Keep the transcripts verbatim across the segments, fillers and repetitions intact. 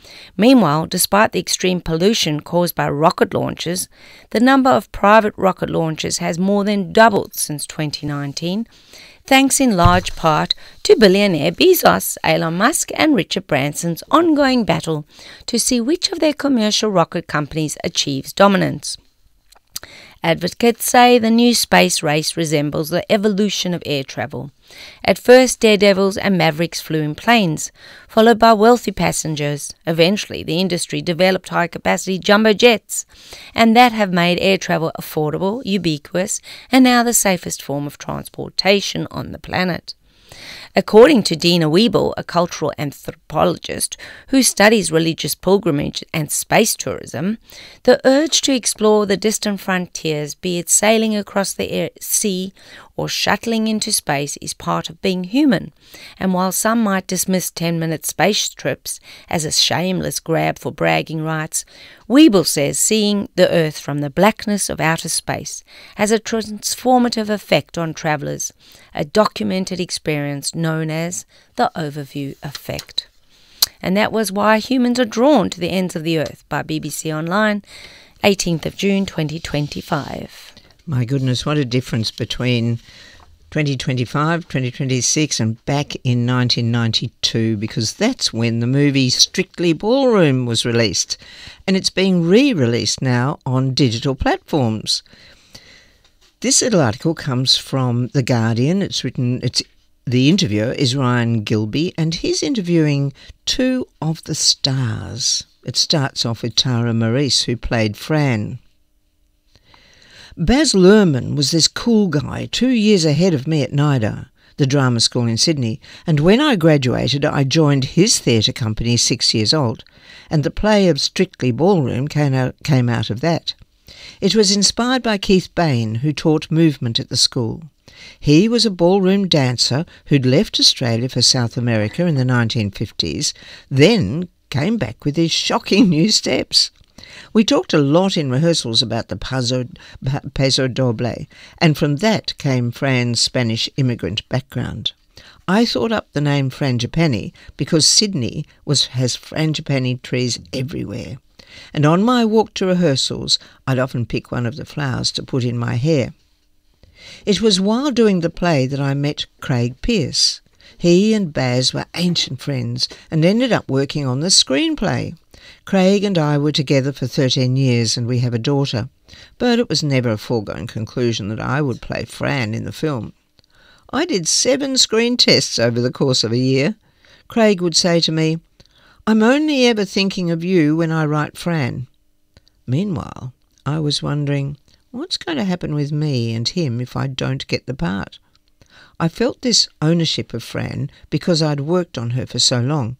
Meanwhile, despite the extreme pollution caused by rocket launches, the number of private rocket launches has more than doubled since twenty nineteen, thanks in large part to billionaire Bezos, Elon Musk and Richard Branson's ongoing battle to see which of their commercial rocket companies achieves dominance. Advocates say the new space race resembles the evolution of air travel. At first, daredevils and mavericks flew in planes, followed by wealthy passengers. Eventually, the industry developed high-capacity jumbo jets, and that have made air travel affordable, ubiquitous, and now the safest form of transportation on the planet. According to Dina Wiebel, a cultural anthropologist who studies religious pilgrimage and space tourism, the urge to explore the distant frontiers, be it sailing across the air, sea or shuttling into space, is part of being human. And while some might dismiss ten-minute space trips as a shameless grab for bragging rights, Wiebel says seeing the Earth from the blackness of outer space has a transformative effect on travellers, a documented experience known as the overview effect. And that was Why Humans Are Drawn to the Ends of the Earth by B B C Online, eighteenth of June twenty twenty-five. My goodness, what a difference between twenty twenty-five, twenty twenty-six and back in nineteen ninety-two, because that's when the movie Strictly Ballroom was released, and it's being re-released now on digital platforms. This little article comes from The Guardian. It's written, it's the interviewer is Ryan Gilbey, and he's interviewing two of the stars. It starts off with Tara Maurice, who played Fran. Baz Luhrmann was this cool guy two years ahead of me at NIDA, the drama school in Sydney, and when I graduated I joined his theatre company six years old, and the play of Strictly Ballroom came out, came out of that. It was inspired by Keith Bain, who taught movement at the school. He was a ballroom dancer who'd left Australia for South America in the nineteen fifties, then came back with his shocking new steps. We talked a lot in rehearsals about the paso, paso doble, and from that came Fran's Spanish immigrant background. I thought up the name Frangipani because Sydney was, has frangipani trees everywhere, and on my walk to rehearsals I'd often pick one of the flowers to put in my hair. It was while doing the play that I met Craig Pearce. He and Baz were ancient friends and ended up working on the screenplay. Craig and I were together for thirteen years and we have a daughter, but it was never a foregone conclusion that I would play Fran in the film. I did seven screen tests over the course of a year. Craig would say to me, "I'm only ever thinking of you when I write Fran." Meanwhile, I was wondering, what's going to happen with me and him if I don't get the part? I felt this ownership of Fran because I'd worked on her for so long.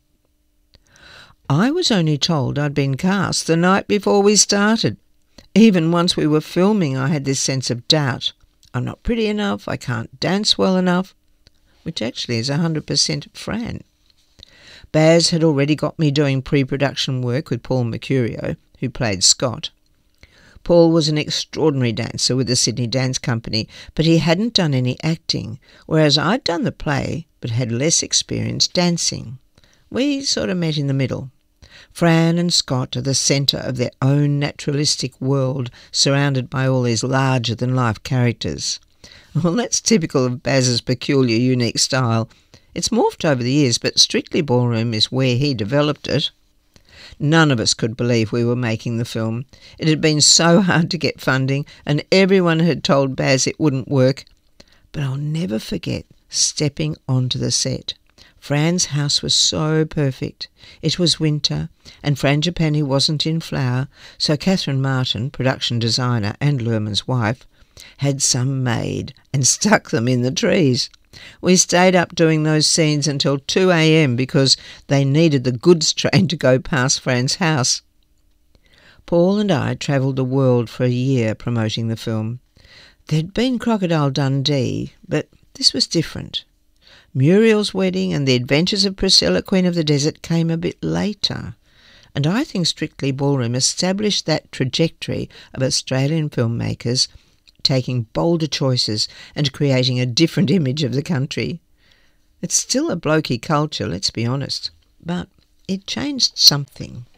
I was only told I'd been cast the night before we started. Even once we were filming, I had this sense of doubt. I'm not pretty enough, I can't dance well enough, which actually is one hundred percent Fran. Baz had already got me doing pre-production work with Paul Mercurio, who played Scott. Paul was an extraordinary dancer with the Sydney Dance Company, but he hadn't done any acting, whereas I'd done the play but had less experience dancing. We sort of met in the middle. Fran and Scott are the centre of their own naturalistic world, surrounded by all these larger-than-life characters. Well, that's typical of Baz's peculiar, unique style. It's morphed over the years, but Strictly Ballroom is where he developed it. None of us could believe we were making the film. It had been so hard to get funding, and everyone had told Baz it wouldn't work. But I'll never forget stepping onto the set. Fran's house was so perfect. It was winter, and Frangipani wasn't in flower, so Catherine Martin, production designer and Luhrmann's wife, had some made and stuck them in the trees. We stayed up doing those scenes until two a m because they needed the goods train to go past Fran's house. Paul and I travelled the world for a year promoting the film. There'd been Crocodile Dundee, but this was different. Muriel's Wedding and The Adventures of Priscilla, Queen of the Desert, came a bit later, and I think Strictly Ballroom established that trajectory of Australian filmmakers taking bolder choices and creating a different image of the country. It's still a blokey culture, let's be honest, but it changed something.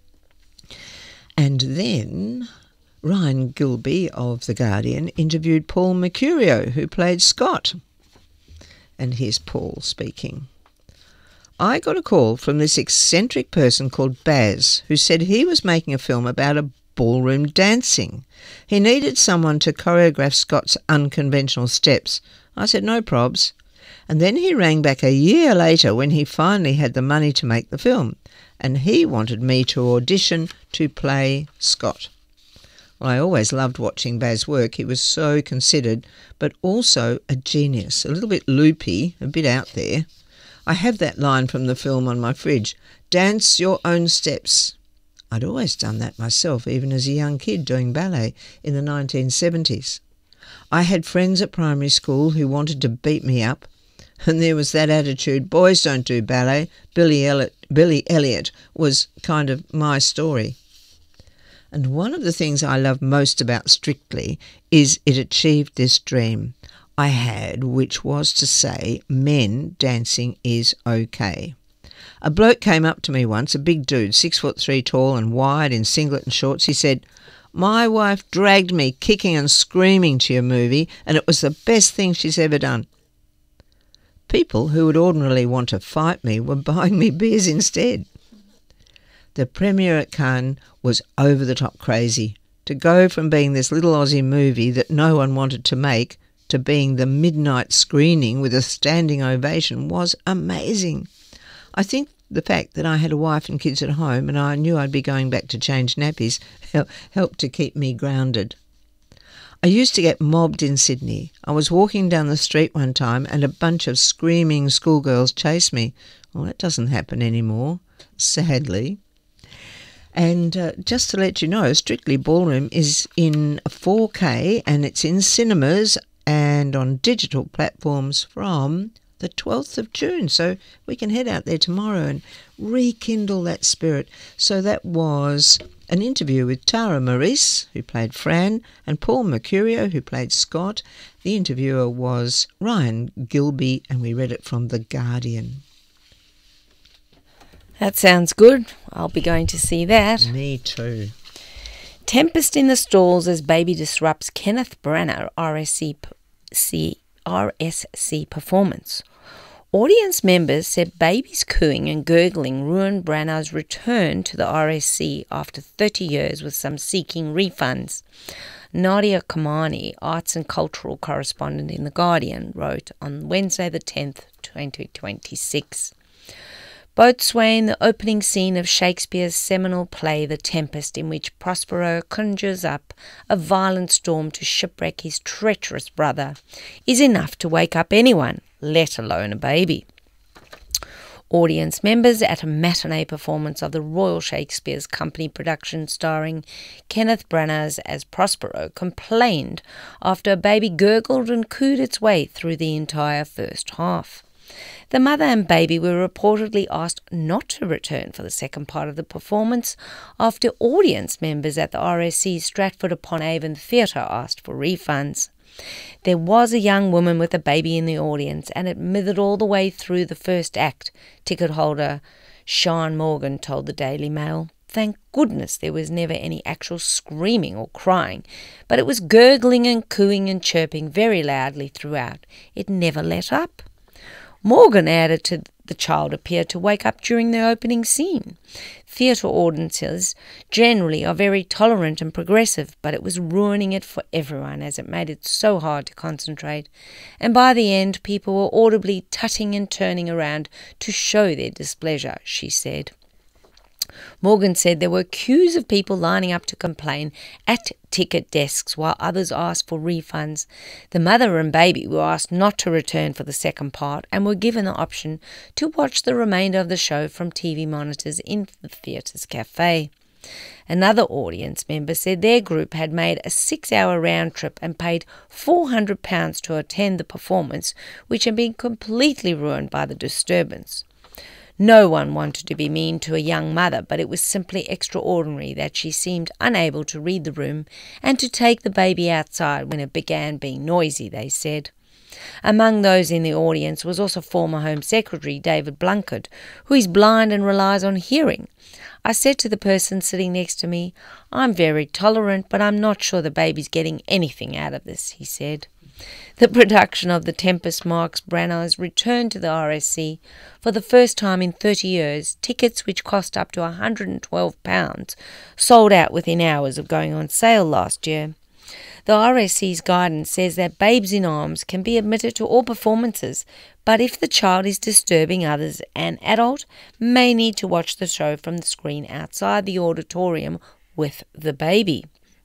And then Ryan Gilbey of The Guardian interviewed Paul Mercurio, who played Scott. And here's Paul speaking. I got a call from this eccentric person called Baz, who said he was making a film about a ballroom dancing. He needed someone to choreograph Scott's unconventional steps. I said, no probs. And then he rang back a year later when he finally had the money to make the film, and he wanted me to audition to play Scott. Well, I always loved watching Baz work. He was so considered, but also a genius, a little bit loopy, a bit out there. I have that line from the film on my fridge, dance your own steps. I'd always done that myself, even as a young kid doing ballet in the nineteen seventies. I had friends at primary school who wanted to beat me up, and there was that attitude, boys don't do ballet. Billy Elliot, Billy Elliot was kind of my story. And one of the things I love most about Strictly is it achieved this dream I had, which was to say men dancing is okay. A bloke came up to me once, a big dude, six foot three tall and wide in singlet and shorts. He said, my wife dragged me kicking and screaming to your movie, and it was the best thing she's ever done. People who would ordinarily want to fight me were buying me beers instead. The premiere at Cannes was over-the-top crazy. To go from being this little Aussie movie that no one wanted to make to being the midnight screening with a standing ovation was amazing. I think the fact that I had a wife and kids at home and I knew I'd be going back to change nappies helped to keep me grounded. I used to get mobbed in Sydney. I was walking down the street one time and a bunch of screaming schoolgirls chased me. Well, that doesn't happen anymore, sadly. And uh, just to let you know, Strictly Ballroom is in four K and it's in cinemas and on digital platforms from the twelfth of June. So we can head out there tomorrow and rekindle that spirit. So that was an interview with Tara Maurice, who played Fran, and Paul Mercurio, who played Scott. The interviewer was Ryan Gilbey, and we read it from The Guardian. That sounds good. I'll be going to see that. Me too. Tempest in the stalls as baby disrupts Kenneth Branagh R S C, C, R S C performance. Audience members said babies cooing and gurgling ruined Branagh's return to the R S C after thirty years, with some seeking refunds. Nadia Kamani, arts and cultural correspondent in The Guardian, wrote on Wednesday the tenth, twenty twenty-six. Boatswain, the opening scene of Shakespeare's seminal play The Tempest, in which Prospero conjures up a violent storm to shipwreck his treacherous brother, is enough to wake up anyone, let alone a baby. Audience members at a matinee performance of the Royal Shakespeare Company production starring Kenneth Branagh as Prospero complained after a baby gurgled and cooed its way through the entire first half. The mother and baby were reportedly asked not to return for the second part of the performance after audience members at the R S C Stratford-upon-Avon Theatre asked for refunds. There was a young woman with a baby in the audience, and it mithered all the way through the first act, ticket holder Sean Morgan told the Daily Mail. Thank goodness there was never any actual screaming or crying, but it was gurgling and cooing and chirping very loudly throughout. It never let up. Morgan added to the child appeared to wake up during the opening scene. Theatre audiences generally are very tolerant and progressive, but it was ruining it for everyone as it made it so hard to concentrate. And by the end, people were audibly tutting and turning around to show their displeasure, she said. Morgan said there were queues of people lining up to complain at ticket desks while others asked for refunds. The mother and baby were asked not to return for the second part and were given the option to watch the remainder of the show from T V monitors in the theatre's cafe. Another audience member said their group had made a six-hour round trip and paid four hundred pounds to attend the performance, which had been completely ruined by the disturbance. No one wanted to be mean to a young mother, but it was simply extraordinary that she seemed unable to read the room and to take the baby outside when it began being noisy, they said. Among those in the audience was also former Home Secretary David Blunkett, who is blind and relies on hearing. I said to the person sitting next to me, "I'm very tolerant, but I'm not sure the baby's getting anything out of this," he said. The production of The Tempest marks Branagh's return to the R S C for the first time in thirty years. Tickets, which cost up to one hundred twelve pounds, sold out within hours of going on sale last year. The R S C's guidance says that babes in arms can be admitted to all performances, but if the child is disturbing others, an adult may need to watch the show from the screen outside the auditorium with the baby.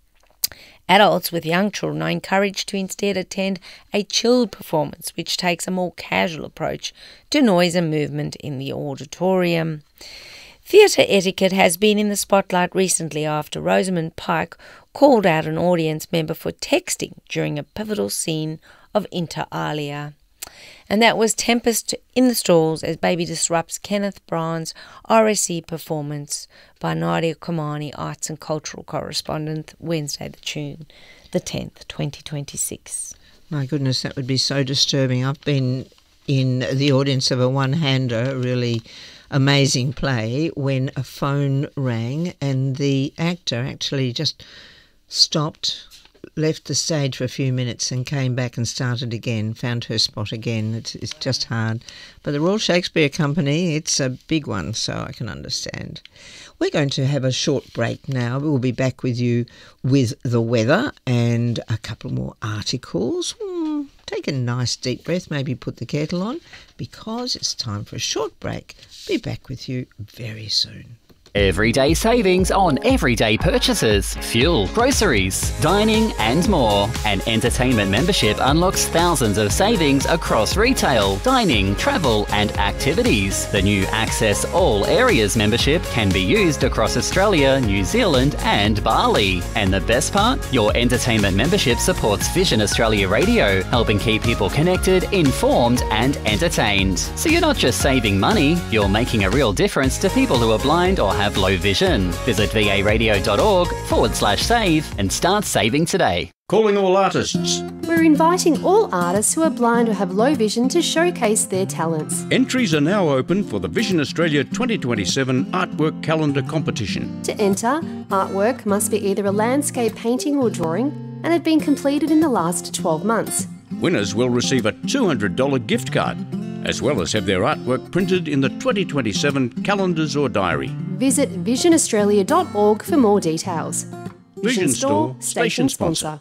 Adults with young children are encouraged to instead attend a chilled performance, which takes a more casual approach to noise and movement in the auditorium. Theatre etiquette has been in the spotlight recently after Rosamund Pike called out an audience member for texting during a pivotal scene of Inter Alia. And that was Tempest in the Stalls as Baby disrupts Kenneth Branagh's R S C performance by Nadia Kamani, Arts and Cultural Correspondent, Wednesday the June the tenth, twenty twenty-six. My goodness, that would be so disturbing. I've been in the audience of a one-hander, a really amazing play, when a phone rang and the actor actually just stopped, left the stage for a few minutes and came back and started again, found her spot again. It's, it's just hard. But the Royal Shakespeare Company, it's a big one, so I can understand. We're going to have a short break now. We'll be back with you with the weather and a couple more articles. Hmm, take a nice deep breath, maybe put the kettle on, because it's time for a short break. Be back with you very soon. Everyday savings on everyday purchases, fuel, groceries, dining and more. An entertainment membership unlocks thousands of savings across retail, dining, travel and activities. The new Access All Areas membership can be used across Australia, New Zealand and Bali. And the best part? Your entertainment membership supports Vision Australia Radio, helping keep people connected, informed and entertained. So you're not just saving money, you're making a real difference to people who are blind or have have low vision. Visit varadio.org forward slash save and start saving today. Calling all artists. We're inviting all artists who are blind or have low vision to showcase their talents. Entries are now open for the Vision Australia twenty twenty-seven Artwork Calendar Competition. To enter, artwork must be either a landscape painting or drawing and have been completed in the last twelve months. Winners will receive a two hundred dollars gift card, as well as have their artwork printed in the twenty twenty-seven calendars or diary. Visit vision australia dot org for more details. Vision, Vision Store, station sponsor.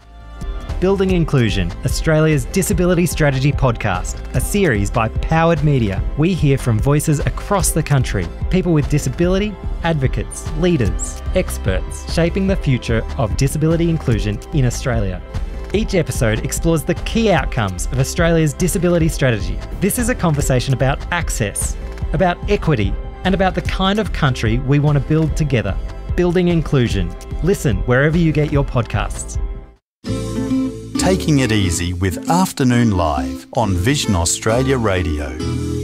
Building Inclusion, Australia's Disability Strategy Podcast, a series by Powered Media. We hear from voices across the country, people with disability, advocates, leaders, experts, shaping the future of disability inclusion in Australia. Each episode explores the key outcomes of Australia's disability strategy. This is a conversation about access, about equity, and about the kind of country we want to build together. Building Inclusion. Listen wherever you get your podcasts. Taking it easy with Afternoon Live on Vision Australia Radio.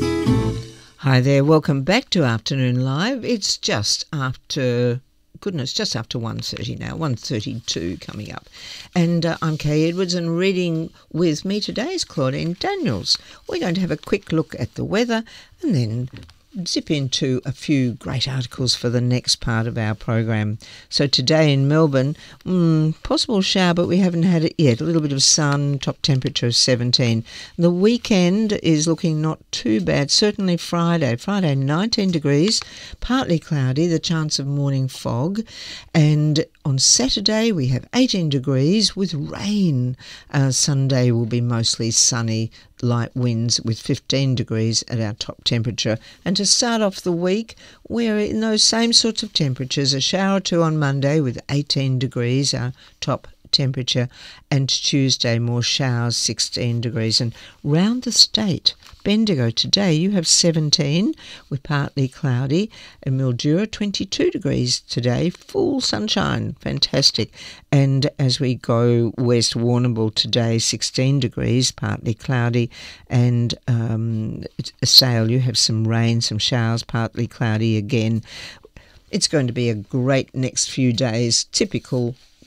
Hi there, welcome back to Afternoon Live. It's just after... Goodness, just after one thirty now, one thirty-two coming up. And uh, I'm Kay Edwards, and reading with me today is Claudine Daniels. We're going to have a quick look at the weather and then zip into a few great articles for the next part of our program. So today in Melbourne, mm, possible shower, but we haven't had it yet. A little bit of sun, top temperature of seventeen. The weekend is looking not too bad. Certainly Friday. Friday, nineteen degrees, partly cloudy, the chance of morning fog. And on Saturday, we have eighteen degrees with rain. Uh, Sunday will be mostly sunny, light winds with fifteen degrees at our top temperature. And to start off the week, we're in those same sorts of temperatures. A shower or two on Monday with eighteen degrees, our top temperature, and Tuesday more showers, sixteen degrees. And round the state, Bendigo today you have seventeen with partly cloudy, and Mildura twenty-two degrees today, full sunshine, fantastic. And as we go west, Warrnambool today sixteen degrees, partly cloudy, and um, Sale you have some rain, some showers, partly cloudy again. It's going to be a great next few days, typical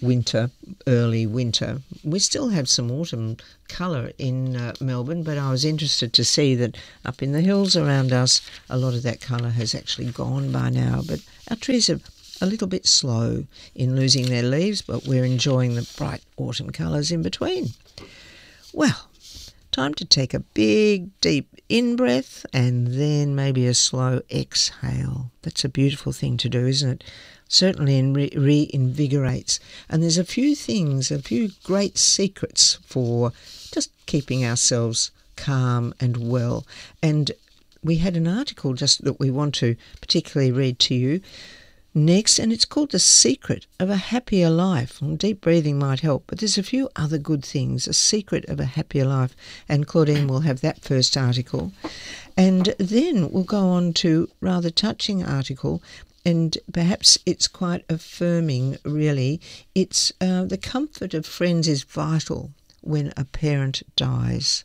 winter, early winter. We still have some autumn colour in uh, Melbourne, but I was interested to see that up in the hills around us, a lot of that colour has actually gone by now. But our trees are a little bit slow in losing their leaves, but we're enjoying the bright autumn colours in between. Well, time to take a big, deep in-breath and then maybe a slow exhale. That's a beautiful thing to do, isn't it? Certainly re- reinvigorates. And there's a few things, a few great secrets for just keeping ourselves calm and well. And we had an article just that we want to particularly read to you next, and it's called The Secret of a Happier Life. Well, deep breathing might help, but there's a few other good things. A Secret of a Happier Life, and Claudine will have that first article. And then we'll go on to a rather touching article, and perhaps it's quite affirming, really. It's uh, the comfort of friends is vital when a parent dies.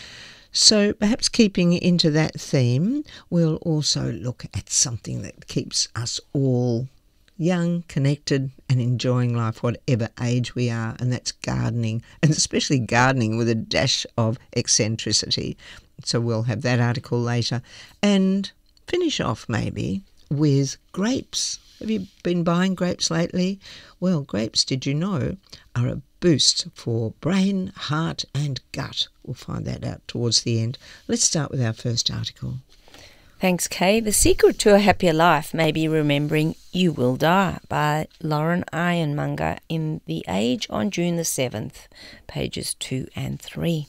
So perhaps keeping into that theme, we'll also look at something that keeps us all young, connected and enjoying life, whatever age we are, and that's gardening, and especially gardening with a dash of eccentricity. So we'll have that article later. And finish off maybe with grapes. Have you been buying grapes lately? Well, grapes, did you know, are a boost for brain, heart and gut. We'll find that out towards the end. Let's start with our first article. Thanks, Kay. The secret to a happier life may be remembering You Will Die by Lauren Ironmonger in The Age on June the seventh, pages two and three.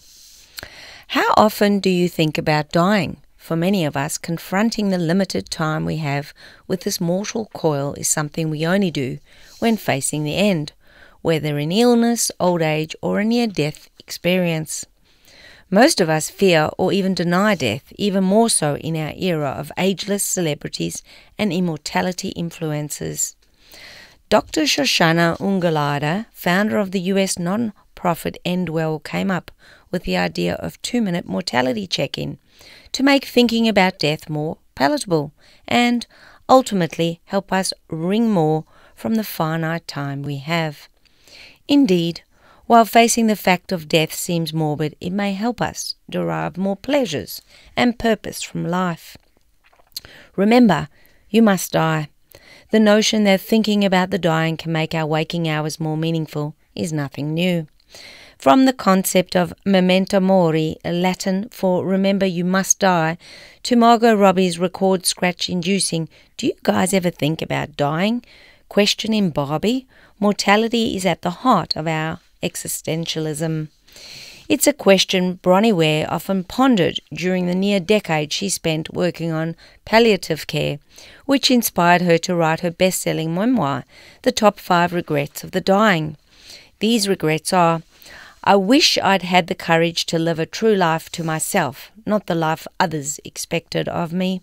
How often do you think about dying? For many of us, confronting the limited time we have with this mortal coil is something we only do when facing the end, whether in illness, old age, or a near-death experience. Most of us fear or even deny death, even more so in our era of ageless celebrities and immortality influencers. Doctor Shoshana Ungalada, founder of the U S non-profit Endwell, came up with the idea of two-minute mortality check-in to make thinking about death more palatable and ultimately help us wring more from the finite time we have. Indeed, while facing the fact of death seems morbid, it may help us derive more pleasures and purpose from life. Remember, you must die. The notion that thinking about the dying can make our waking hours more meaningful is nothing new. From the concept of memento mori, Latin for remember you must die, to Margot Robbie's record scratch-inducing do you guys ever think about dying? Question in Barbie, mortality is at the heart of our existentialism. It's a question Bronnie Ware often pondered during the near decade she spent working on palliative care, which inspired her to write her best-selling memoir, The Top Five Regrets of the Dying. These regrets are: I wish I'd had the courage to live a true life to myself, not the life others expected of me.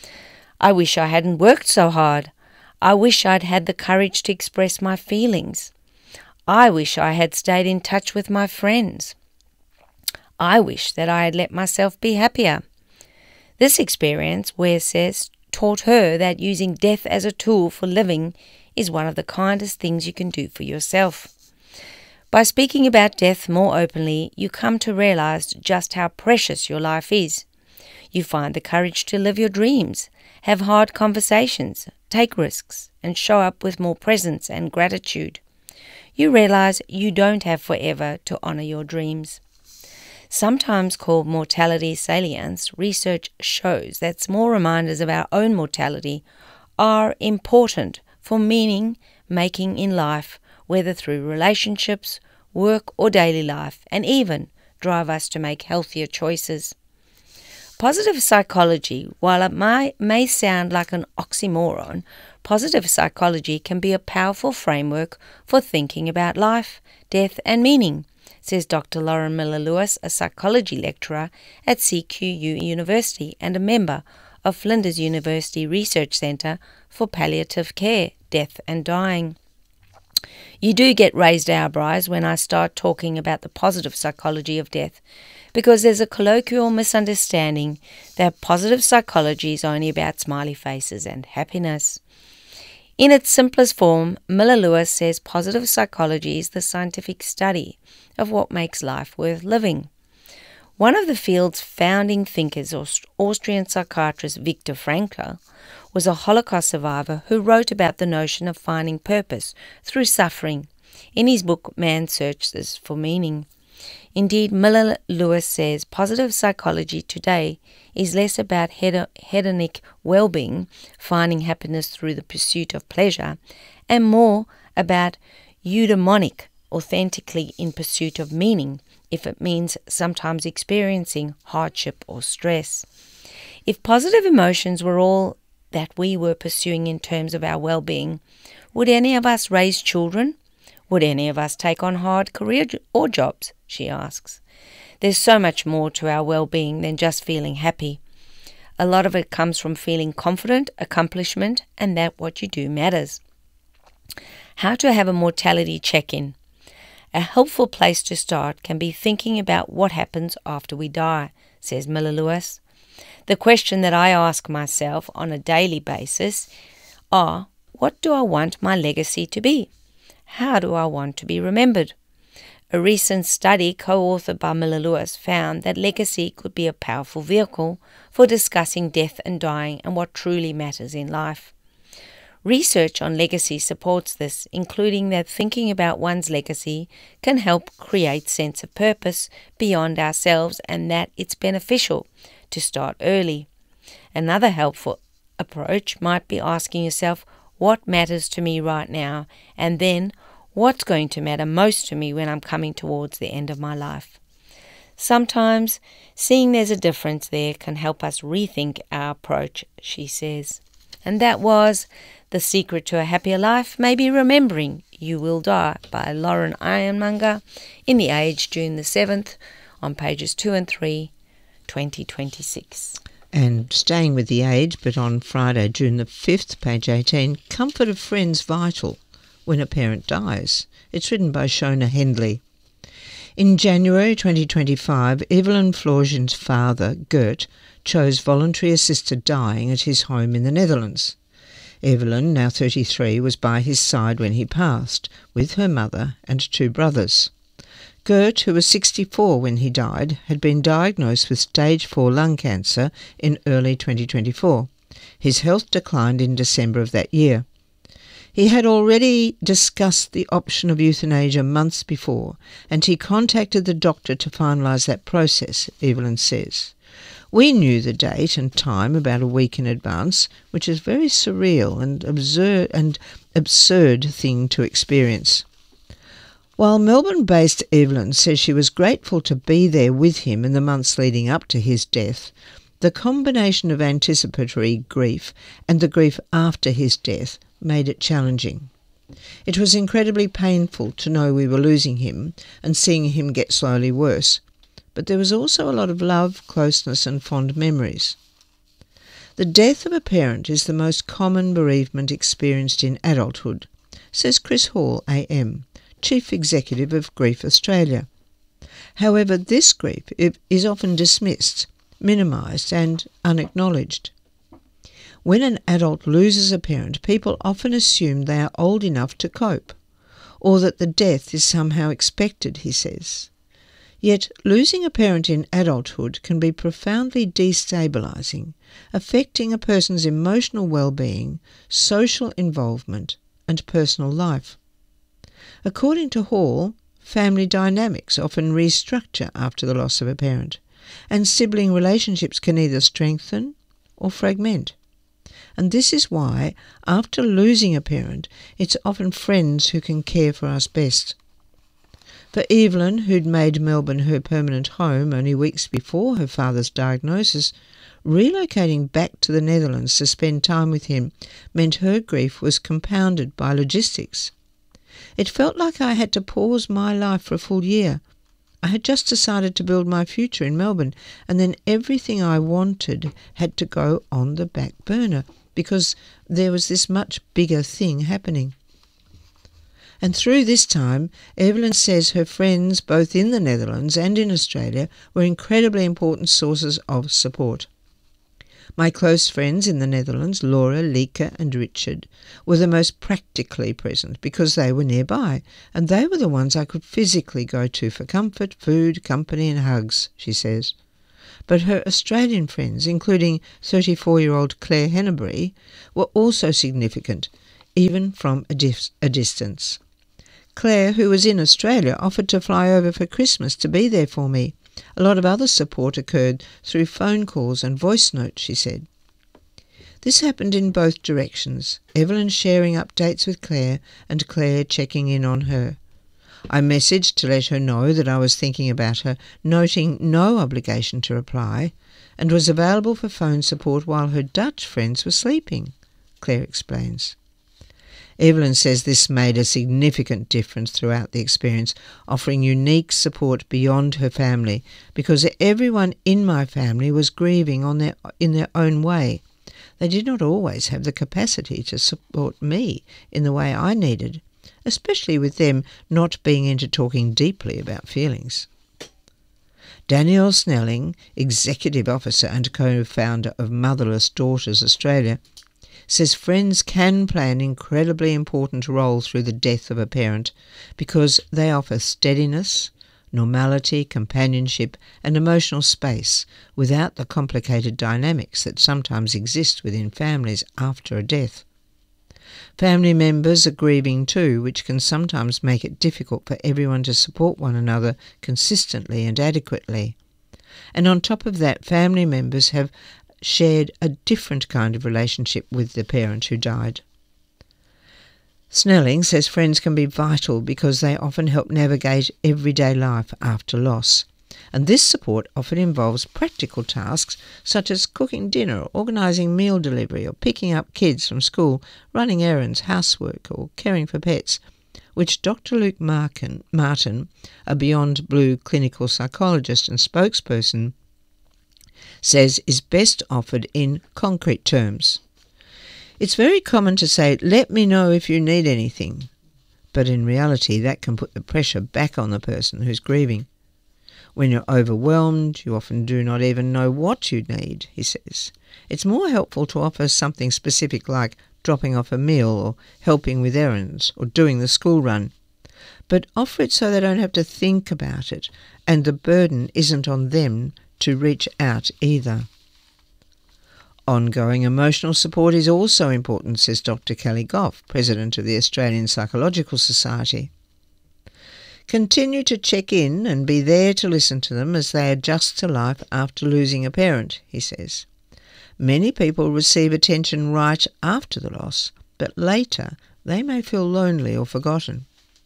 I wish I hadn't worked so hard. I wish I'd had the courage to express my feelings. I wish I had stayed in touch with my friends. I wish that I had let myself be happier. This experience, Ware says, taught her that using death as a tool for living is one of the kindest things you can do for yourself. By speaking about death more openly, you come to realize just how precious your life is. You find the courage to live your dreams, have hard conversations, take risks, and show up with more presence and gratitude. You realize you don't have forever to honor your dreams. Sometimes called mortality salience, research shows that small reminders of our own mortality are important for meaning-making in life, whether through relationships, work or daily life, and even drive us to make healthier choices. Positive psychology, while it may, may sound like an oxymoron, positive psychology can be a powerful framework for thinking about life, death and meaning, says Doctor Lauren Miller-Lewis, a psychology lecturer at C Q U University and a member of Flinders University Research Centre for Palliative Care, Death and Dying. You do get raised eyebrows when I start talking about the positive psychology of death, because there's a colloquial misunderstanding that positive psychology is only about smiley faces and happiness. In its simplest form, Miller-Lewis says positive psychology is the scientific study of what makes life worth living. One of the field's founding thinkers, Austrian psychiatrist Viktor Frankl, was a Holocaust survivor who wrote about the notion of finding purpose through suffering in his book Man Searches for Meaning. Indeed, Miller-Lewis says positive psychology today is less about hedonic well-being, finding happiness through the pursuit of pleasure, and more about eudaimonic, authentically in pursuit of meaning, if it means sometimes experiencing hardship or stress. If positive emotions were all that we were pursuing in terms of our well-being, would any of us raise children? Would any of us take on hard career or jobs? She asks. There's so much more to our well-being than just feeling happy. A lot of it comes from feeling confident, accomplishment, and that what you do matters. How to have a mortality check-in. A helpful place to start can be thinking about what happens after we die, says Miller-Lewis. The question that I ask myself on a daily basis are, what do I want my legacy to be? How do I want to be remembered? A recent study co-authored by Miller-Lewis found that legacy could be a powerful vehicle for discussing death and dying and what truly matters in life. Research on legacy supports this, including that thinking about one's legacy can help create sense of purpose beyond ourselves and that it's beneficial to start early. Another helpful approach might be asking yourself, what matters to me right now, and then what's going to matter most to me when I'm coming towards the end of my life. Sometimes seeing there's a difference there can help us rethink our approach, she says. And that was The Secret to a Happier Life, Maybe Remembering You Will Die by Lauren Ironmonger in The Age, June the seventh, on pages two and three, twenty twenty-six. And staying with The Age, but on Friday, June the fifth, page eighteen, Comfort of Friends Vital When a Parent Dies. It's written by Shona Hendley. In January twenty twenty-five, Evelyn Florgen's father, Gert, chose voluntary assisted dying at his home in the Netherlands. Evelyn, now thirty-three, was by his side when he passed, with her mother and two brothers. Gert, who was sixty-four when he died, had been diagnosed with stage four lung cancer in early twenty twenty-four. His health declined in December of that year. He had already discussed the option of euthanasia months before, and he contacted the doctor to finalise that process, Evelyn says. We knew the date and time about a week in advance, which is a very surreal and absurd and absurd thing to experience. While Melbourne-based Evelyn says she was grateful to be there with him in the months leading up to his death, the combination of anticipatory grief and the grief after his death made it challenging. It was incredibly painful to know we were losing him and seeing him get slowly worse, but there was also a lot of love, closeness and fond memories. The death of a parent is the most common bereavement experienced in adulthood, says Chris Hall, A M, Chief Executive of Grief Australia. However, this grief is often dismissed, minimised and unacknowledged. When an adult loses a parent, people often assume they are old enough to cope, or that the death is somehow expected, he says. Yet losing a parent in adulthood can be profoundly destabilising, affecting a person's emotional well-being, social involvement and personal life. According to Hall, family dynamics often restructure after the loss of a parent, and sibling relationships can either strengthen or fragment. And this is why, after losing a parent, it's often friends who can care for us best. For Evelyn, who'd made Melbourne her permanent home only weeks before her father's diagnosis, relocating back to the Netherlands to spend time with him meant her grief was compounded by logistics. It felt like I had to pause my life for a full year. I had just decided to build my future in Melbourne, and then everything I wanted had to go on the back burner because there was this much bigger thing happening. And through this time, Evelyn says her friends, both in the Netherlands and in Australia, were incredibly important sources of support. My close friends in the Netherlands, Laura, Lieke and Richard, were the most practically present because they were nearby, and they were the ones I could physically go to for comfort, food, company and hugs, she says. But her Australian friends, including thirty-four-year-old Claire Hennebury, were also significant, even from a, dis- a distance. Claire, who was in Australia, offered to fly over for Christmas to be there for me. A lot of other support occurred through phone calls and voice notes, she said. This happened in both directions, Evelyn sharing updates with Claire and Claire checking in on her. I messaged to let her know that I was thinking about her, noting no obligation to reply, and was available for phone support while her Dutch friends were sleeping, Claire explains. Evelyn says this made a significant difference throughout the experience, offering unique support beyond her family, because everyone in my family was grieving on their, in their own way. They did not always have the capacity to support me in the way I needed, especially with them not being into talking deeply about feelings. Danielle Snelling, Executive Officer and co-founder of Motherless Daughters Australia, says friends can play an incredibly important role through the death of a parent because they offer steadiness, normality, companionship and emotional space without the complicated dynamics that sometimes exist within families after a death. Family members are grieving too, which can sometimes make it difficult for everyone to support one another consistently and adequately. And on top of that, family members have shared a different kind of relationship with the parent who died. Snelling says friends can be vital because they often help navigate everyday life after loss, and this support often involves practical tasks such as cooking dinner, organising meal delivery or picking up kids from school, running errands, housework or caring for pets, which Doctor Luke Martin, Martin, a Beyond Blue clinical psychologist and spokesperson, says is best offered in concrete terms. It's very common to say, "Let me know if you need anything," but in reality that can put the pressure back on the person who's grieving. When you're overwhelmed, you often do not even know what you need, he says. It's more helpful to offer something specific like dropping off a meal or helping with errands or doing the school run. But offer it so they don't have to think about it, and the burden isn't on them to reach out either. Ongoing emotional support is also important, says Doctor Kelly Goff, President of the Australian Psychological Society. Continue to check in and be there to listen to them as they adjust to life after losing a parent, he says. Many people receive attention right after the loss, but later they may feel lonely or forgotten.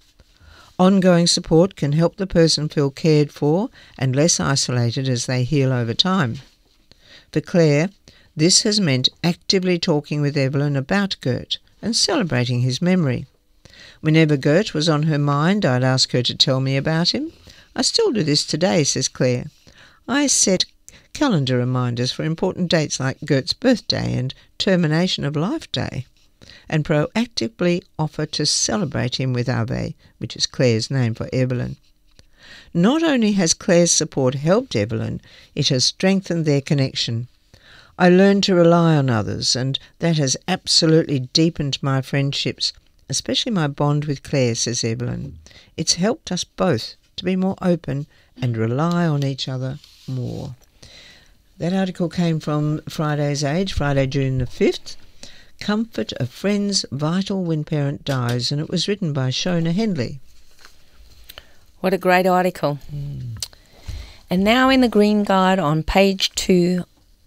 Ongoing support can help the person feel cared for and less isolated as they heal over time. For Claire, this has meant actively talking with Evelyn about Gert and celebrating his memory. Whenever Gert was on her mind, I'd ask her to tell me about him. I still do this today, says Claire. I set calendar reminders for important dates like Gert's birthday and termination of life day, and proactively offer to celebrate him with Ave, which is Claire's name for Evelyn. Not only has Claire's support helped Evelyn, it has strengthened their connection. I learned to rely on others, and that has absolutely deepened my friendships, especially my bond with Claire, says Evelyn. It's helped us both to be more open and rely on each other more. That article came from Friday's Age, Friday, June the fifth. Comfort of Friends, Vital When Parent Dies, and it was written by Shona Hendley. What a great article. Mm. And now in the Green Guide on page two,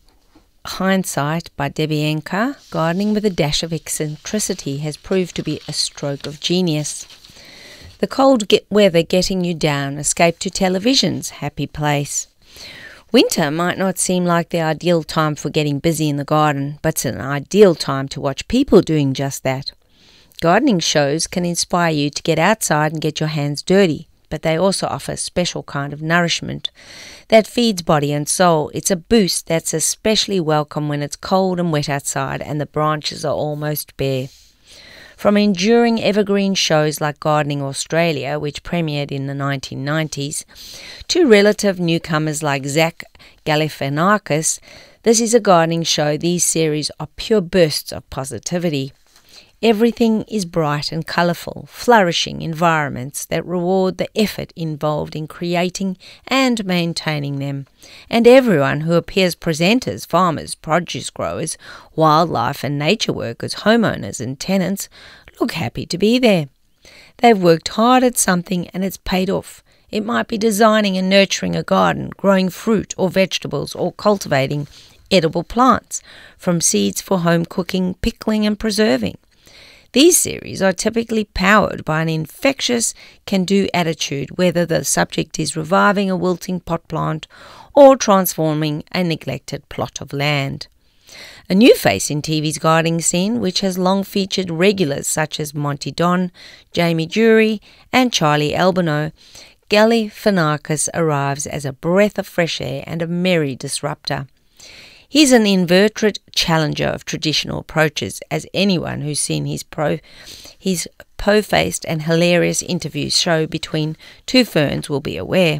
Hindsight by Debbie Enker, gardening with a dash of eccentricity has proved to be a stroke of genius. The cold get weather getting you down, escape to television's happy place. Winter might not seem like the ideal time for getting busy in the garden, but it's an ideal time to watch people doing just that. Gardening shows can inspire you to get outside and get your hands dirty, but they also offer a special kind of nourishment that feeds body and soul. It's a boost that's especially welcome when it's cold and wet outside and the branches are almost bare. From enduring evergreen shows like Gardening Australia, which premiered in the nineteen nineties, to relative newcomers like Zach Galifianakis, This is a gardening show. These series are pure bursts of positivity. Everything is bright and colourful, flourishing environments that reward the effort involved in creating and maintaining them. And everyone who appears presenters, farmers, produce growers, wildlife and nature workers, homeowners and tenants look happy to be there. They've worked hard at something and it's paid off. It might be designing and nurturing a garden, growing fruit or vegetables, or cultivating edible plants, from seeds for home cooking, pickling and preserving. These series are typically powered by an infectious can-do attitude, whether the subject is reviving a wilting pot plant or transforming a neglected plot of land. A new face in T V's gardening scene, which has long featured regulars such as Monty Don, Jamie Dury and Charlie Albino, Galifianakis arrives as a breath of fresh air and a merry disruptor. He's an inveterate challenger of traditional approaches, as anyone who's seen his pro, his po-faced and hilarious interviews show between two ferns will be aware.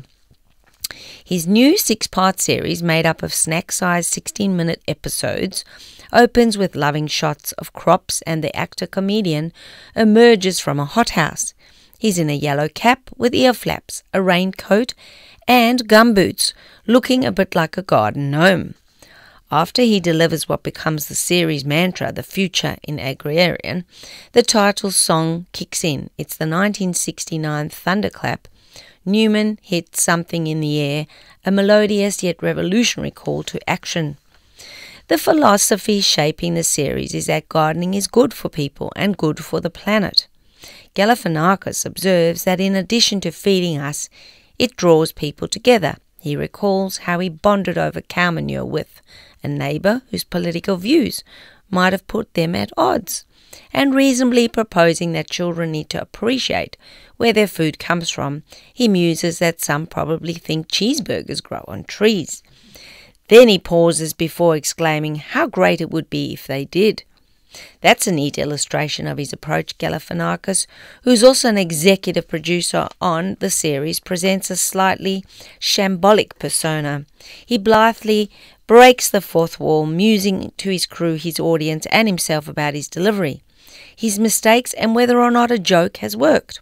His new six-part series, made up of snack-sized sixteen-minute episodes, opens with loving shots of crops and the actor-comedian emerges from a hothouse. He's in a yellow cap with ear flaps, a raincoat and gumboots, looking a bit like a garden gnome. After he delivers what becomes the series mantra, the future in agrarian, the title song kicks in. It's the nineteen sixty-nine Thunderclap. Newman hits something in the air, a melodious yet revolutionary call to action. The philosophy shaping the series is that gardening is good for people and good for the planet. Galifianakis observes that in addition to feeding us, it draws people together. He recalls how he bonded over cow manure with a neighbour whose political views might have put them at odds, and reasonably proposing that children need to appreciate where their food comes from, he muses that some probably think cheeseburgers grow on trees. Then he pauses before exclaiming how great it would be if they did. That's a neat illustration of his approach. Galifianakis, who's also an executive producer on the series, presents a slightly shambolic persona. He blithely breaks the fourth wall, musing to his crew, his audience, and himself about his delivery, his mistakes, and whether or not a joke has worked.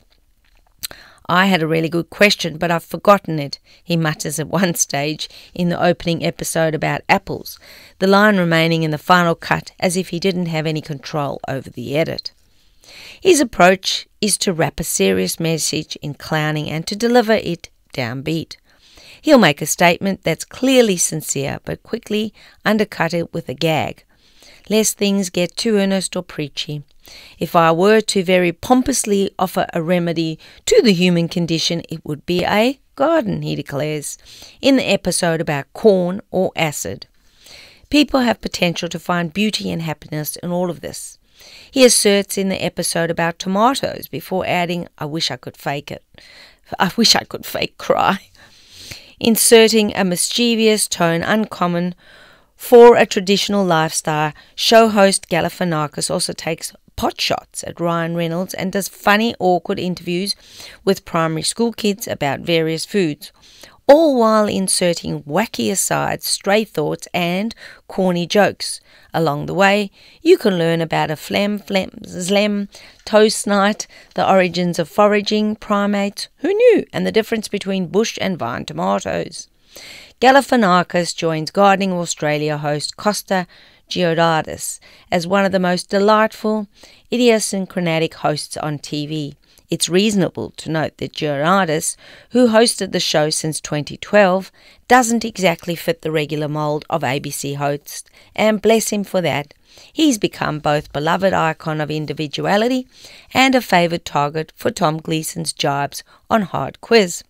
I had a really good question, but I've forgotten it, he mutters at one stage in the opening episode about apples, the line remaining in the final cut as if he didn't have any control over the edit. His approach is to wrap a serious message in clowning and to deliver it downbeat. He'll make a statement that's clearly sincere, but quickly undercut it with a gag, lest things get too earnest or preachy. If I were to very pompously offer a remedy to the human condition, it would be a garden, he declares, in the episode about corn or acid. People have potential to find beauty and happiness in all of this. He asserts in the episode about tomatoes before adding, I wish I could fake it. I wish I could fake cry. Inserting a mischievous tone uncommon for a traditional lifestyle, show host Galifianakis also takes pot shots at Ryan Reynolds and does funny, awkward interviews with primary school kids about various foods, all while inserting wacky asides, stray thoughts and corny jokes. Along the way, you can learn about a phlegm, phlegm, zlem, toast night, the origins of foraging, primates, who knew, and the difference between bush and vine tomatoes. Galifianakis joins Gardening Australia host Costa Georgiadis as one of the most delightful, idiosyncratic hosts on T V. It's reasonable to note that Georgiadis, who hosted the show since twenty twelve, doesn't exactly fit the regular mould of A B C hosts, and bless him for that. He's become both beloved icon of individuality and a favoured target for Tom Gleeson's jibes on Hard Quiz.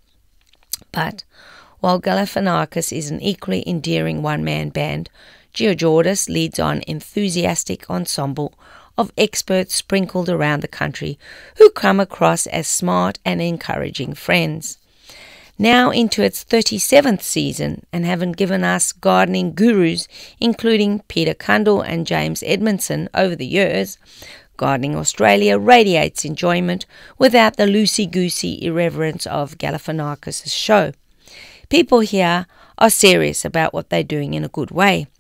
But while Galifianakis is an equally endearing one-man band, Georgiadis leads on an enthusiastic ensemble of experts sprinkled around the country who come across as smart and encouraging friends. Now into its thirty-seventh season and having given us gardening gurus including Peter Cundall and James Edmondson over the years, Gardening Australia radiates enjoyment without the loosey-goosey irreverence of Galifianakis' show. People here are serious about what they're doing in a good way.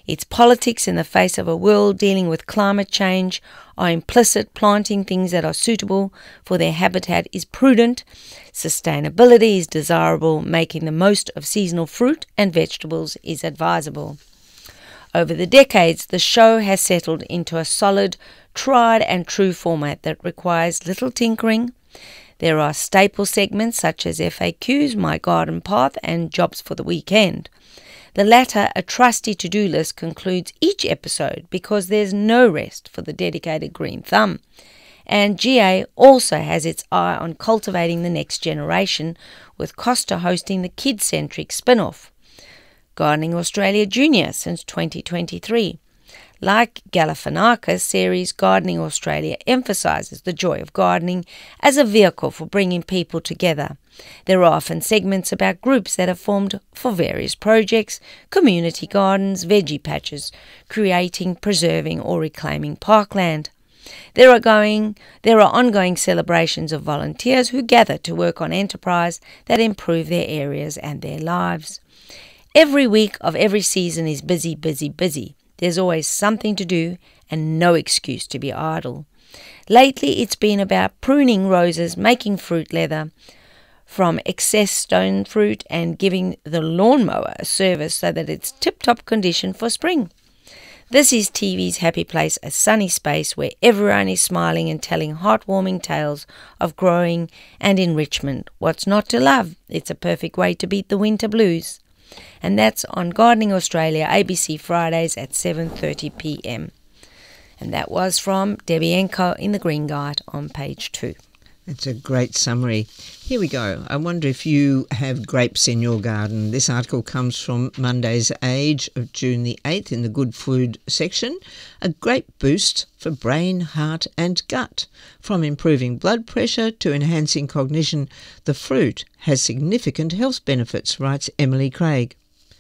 Its politics in the face of a world dealing with climate change are implicit. Planting things that are suitable for their habitat is prudent. Sustainability is desirable. Making the most of seasonal fruit and vegetables is advisable. Over the decades, the show has settled into a solid, tried and true format that requires little tinkering. There are staple segments such as F A Qs, My Garden Path and Jobs for the Weekend. The latter, a trusty to-do list, concludes each episode because there's no rest for the dedicated green thumb. And G A also has its eye on cultivating the next generation, with Costa hosting the kid-centric spin-off. Gardening Australia Junior since twenty twenty-three. Like Galifianakis series, Gardening Australia emphasises the joy of gardening as a vehicle for bringing people together. There are often segments about groups that are formed for various projects, community gardens, veggie patches, creating, preserving or reclaiming parkland. There are going, there are ongoing celebrations of volunteers who gather to work on enterprise that improve their areas and their lives. Every week of every season is busy, busy, busy. There's always something to do and no excuse to be idle. Lately, it's been about pruning roses, making fruit leather from excess stone fruit and giving the lawnmower a service so that it's tip-top condition for spring. This is T V's happy place, a sunny space where everyone is smiling and telling heartwarming tales of growing and enrichment. What's not to love? It's a perfect way to beat the winter blues. And that's on Gardening Australia, A B C Fridays at seven thirty p m. And that was from Debbie Enko in The Green Guide on page two. It's a great summary. Here we go. I wonder if you have grapes in your garden. This article comes from Monday's Age of June the eighth in the Good Food section. A great boost for brain, heart and gut. From improving blood pressure to enhancing cognition, the fruit has significant health benefits, writes Emily Craig.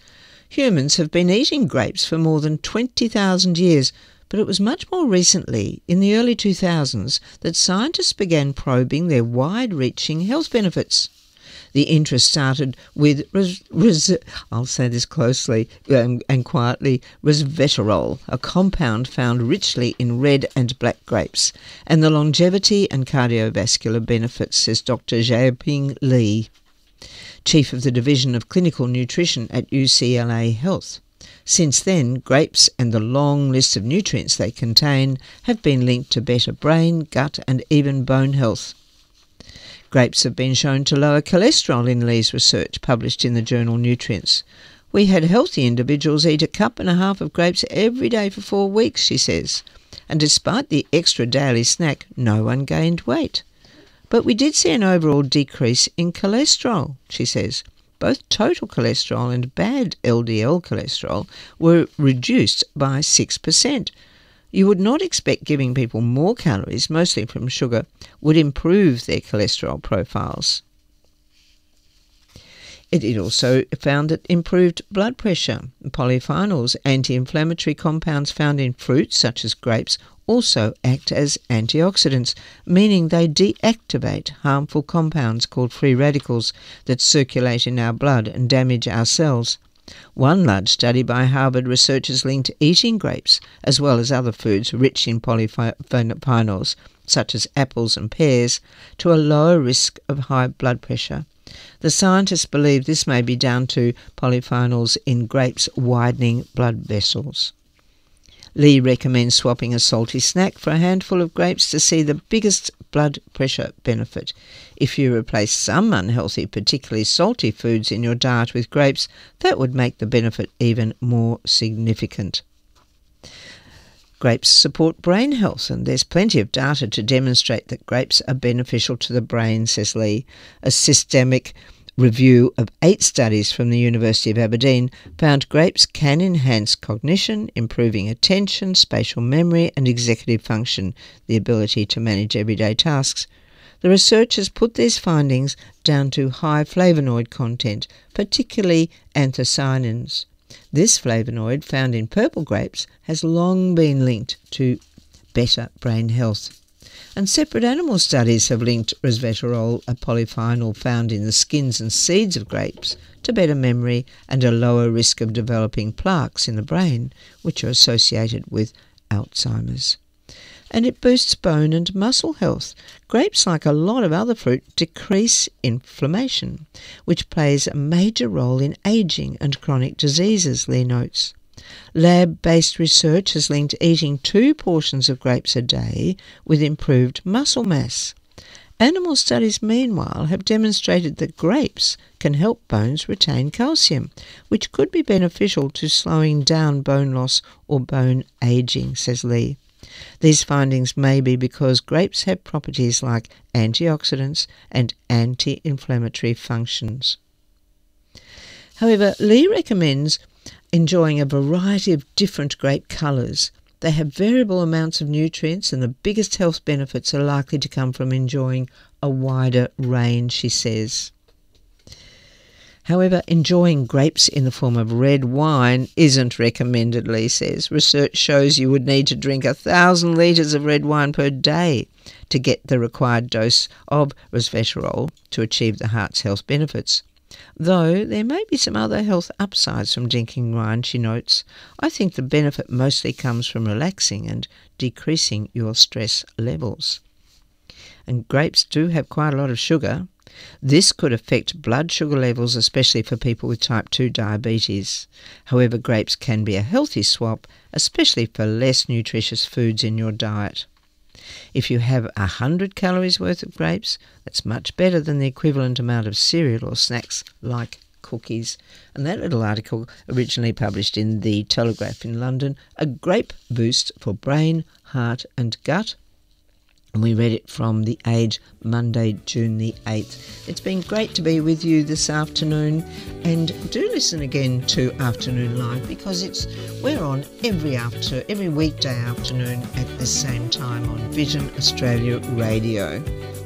Humans have been eating grapes for more than twenty thousand years, but it was much more recently, in the early two thousands, that scientists began probing their wide-reaching health benefits. The interest started with, res, res, I'll say this closely um, and quietly, resveratrol, a compound found richly in red and black grapes, and the longevity and cardiovascular benefits, says Doctor Xiaoping Li, Chief of the Division of Clinical Nutrition at U C L A Health. Since then, grapes and the long list of nutrients they contain have been linked to better brain, gut and even bone health. Grapes have been shown to lower cholesterol in Lee's research published in the journal Nutrients. We had healthy individuals eat a cup and a half of grapes every day for four weeks, she says, and despite the extra daily snack, no one gained weight. But we did see an overall decrease in cholesterol, she says. Both total cholesterol and bad L D L cholesterol were reduced by six percent. You would not expect giving people more calories, mostly from sugar, would improve their cholesterol profiles. It also found that improved blood pressure. Polyphenols, anti-inflammatory compounds found in fruits such as grapes, also act as antioxidants, meaning they deactivate harmful compounds called free radicals that circulate in our blood and damage our cells. One large study by Harvard researchers linked eating grapes, as well as other foods rich in polyphenols, such as apples and pears, to a lower risk of high blood pressure. The scientists believe this may be down to polyphenols in grapes widening blood vessels. Lee recommends swapping a salty snack for a handful of grapes to see the biggest blood pressure benefit. If you replace some unhealthy, particularly salty foods in your diet with grapes, that would make the benefit even more significant. Grapes support brain health, and there's plenty of data to demonstrate that grapes are beneficial to the brain, says Lee. A systemic review of eight studies from the University of Aberdeen found grapes can enhance cognition, improving attention, spatial memory and executive function, the ability to manage everyday tasks. The researchers put these findings down to high flavonoid content, particularly anthocyanins. This flavonoid, found in purple grapes, has long been linked to better brain health. And separate animal studies have linked resveratrol, a polyphenol found in the skins and seeds of grapes, to better memory and a lower risk of developing plaques in the brain, which are associated with Alzheimer's. And it boosts bone and muscle health. Grapes, like a lot of other fruit, decrease inflammation, which plays a major role in ageing and chronic diseases, Lee notes. Lab-based research has linked eating two portions of grapes a day with improved muscle mass. Animal studies, meanwhile, have demonstrated that grapes can help bones retain calcium, which could be beneficial to slowing down bone loss or bone ageing, says Lee. These findings may be because grapes have properties like antioxidants and anti-inflammatory functions. However, Lee recommends enjoying a variety of different grape colours. They have variable amounts of nutrients, and the biggest health benefits are likely to come from enjoying a wider range, she says. However, enjoying grapes in the form of red wine isn't recommended, Lee says. Research shows you would need to drink a thousand litres of red wine per day to get the required dose of resveratrol to achieve the heart's health benefits. Though there may be some other health upsides from drinking wine, she notes. I think the benefit mostly comes from relaxing and decreasing your stress levels. And grapes do have quite a lot of sugar. This could affect blood sugar levels, especially for people with type two diabetes. However, grapes can be a healthy swap, especially for less nutritious foods in your diet. If you have one hundred calories worth of grapes, that's much better than the equivalent amount of cereal or snacks like cookies. And that little article, originally published in the Telegraph in London, A Grape Boost for Brain, Heart and Gut. And we read it from The Age, Monday, June the eighth. It's been great to be with you this afternoon, and do listen again to Afternoon Live, because it's we're on every after every weekday afternoon at the same time on Vision Australia Radio.